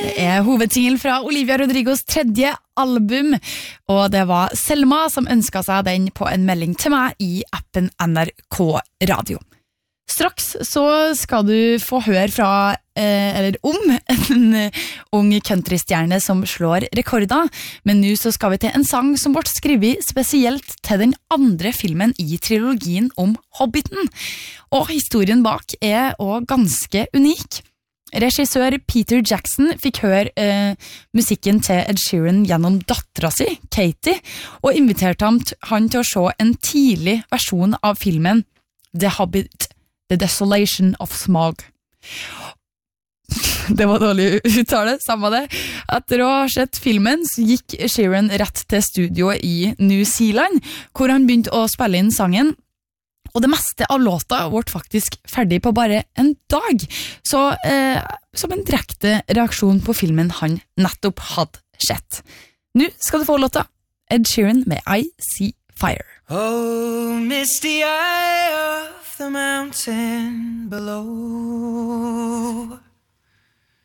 Det hovedsingel fra Olivia Rodrigos tredje album, og det var Selma som ønsket seg den på en melding til meg i appen NRK Radio. Straks så skal du få høre fra, eller om, en ung countrystjerne som slår rekorder, men nå så skal vi til en sang som ble skrevet spesielt til den andre filmen i trilogien om Hobbiten, og historien bak også ganske unik. Regissør Peter Jackson fikk høre musikken til Ed Sheeran gjennom datteren si, Katie, og inviterte han til å se en tidlig versjon av filmen The Hobbit, The Desolation of Smaug. Det var dårlig uttale, samme det. Etter å ha sett filmen så gikk Sheeran rett til studioet i New Zealand, hvor han begynte å spille inn sangen. Og det meste av låta ble faktisk ferdig på bare en dag, så som en direkte reaksjon på filmen han nettopp hadde sett. Nå skal du få låta Ed Sheeran med I See Fire. Oh, misty eye of the mountain below,